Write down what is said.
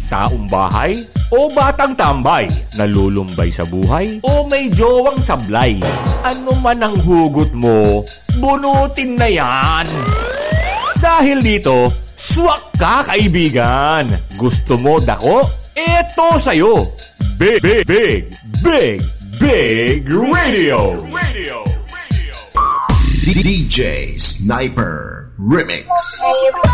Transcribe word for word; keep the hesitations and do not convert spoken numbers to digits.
taong bahay o batang tambay, nalulumbay sa buhay o may jowang sablay. Ano man ang hugot mo, bunutin na yan. Dahil dito, swak ka kaibigan. Gusto mo dako? Eto sa'yo. Big, big, big, big, big radio. Radio. D J Sniper Remix.